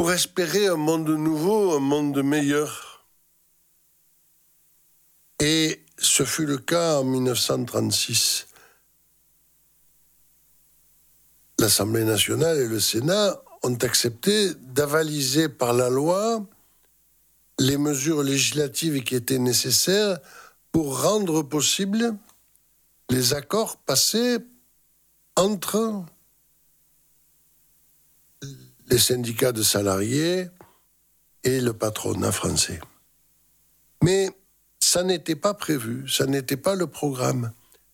pour espérer un monde nouveau, un monde meilleur. Et ce fut le cas en 1936. L'Assemblée nationale et le Sénat ont accepté d'avaliser par la loi les mesures législatives qui étaient nécessaires pour rendre possible les accords passés entre les syndicats de salariés et le patronat français. Mais ça n'était pas prévu, ça n'était pas le programme.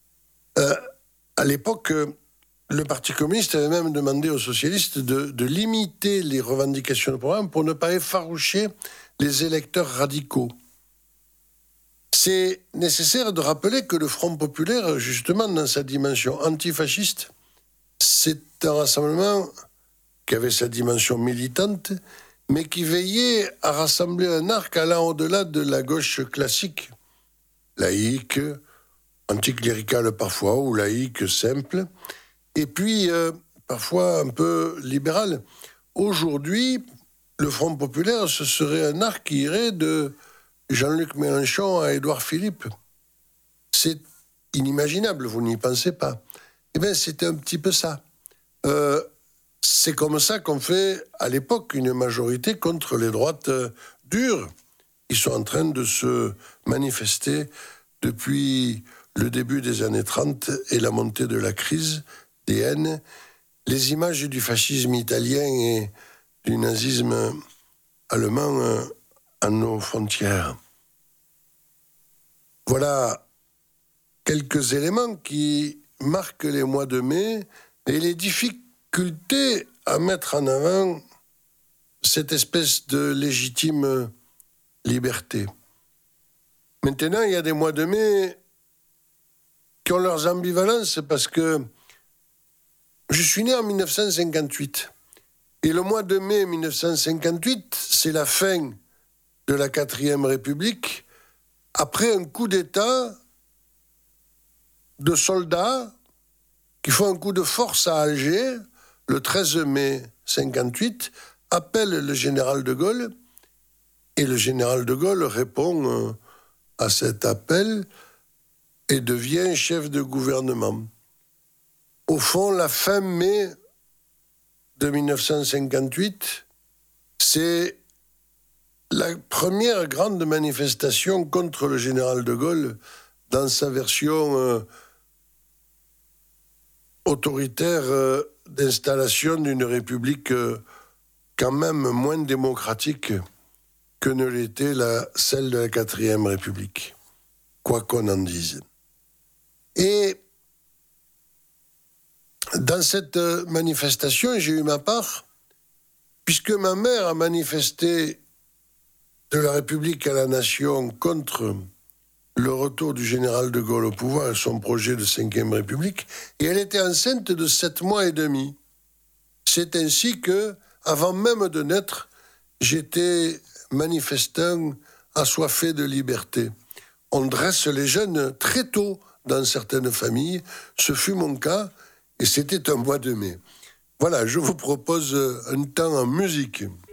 À l'époque, le Parti communiste avait même demandé aux socialistes de limiter les revendications du programme pour ne pas effaroucher les électeurs radicaux. C'est nécessaire de rappeler que le Front populaire, justement dans sa dimension antifasciste, c'est un rassemblement qui avait sa dimension militante, mais qui veillait à rassembler un arc allant au-delà de la gauche classique, laïque, anticléricale parfois, ou laïque simple, et puis parfois un peu libérale. Aujourd'hui, le Front populaire, ce serait un arc qui irait de Jean-Luc Mélenchon à Édouard Philippe. C'est inimaginable, vous n'y pensez pas. Eh bien, c'était un petit peu ça. C'est comme ça qu'on fait, à l'époque, une majorité contre les droites dures. Ils sont en train de se manifester depuis le début des années 30 et la montée de la crise des haines. Les images du fascisme italien et du nazisme allemand à nos frontières. Voilà quelques éléments qui marquent les mois de mai et les difficultés à mettre en avant cette espèce de légitime liberté. Maintenant, il y a des mois de mai qui ont leurs ambivalences parce que je suis né en 1958. Et le mois de mai 1958, c'est la fin de la 4e République, après un coup d'État de soldats qui font un coup de force à Alger, le 13 mai 58, appelle le général de Gaulle, et le général de Gaulle répond à cet appel et devient chef de gouvernement. Au fond, la fin mai de 1958, c'est la première grande manifestation contre le général de Gaulle dans sa version autoritaire d'installation d'une république quand même moins démocratique que ne l'était celle de la 4e République, quoi qu'on en dise. Et dans cette manifestation, j'ai eu ma part, puisque ma mère a manifesté de la République à la nation contre le retour du général de Gaulle au pouvoir et son projet de 5e République, et elle était enceinte de 7 mois et demi. C'est ainsi que, avant même de naître, j'étais manifestant assoiffé de liberté. On dresse les jeunes très tôt dans certaines familles. Ce fut mon cas, et c'était un mois de mai. Voilà, je vous propose un temps en musique.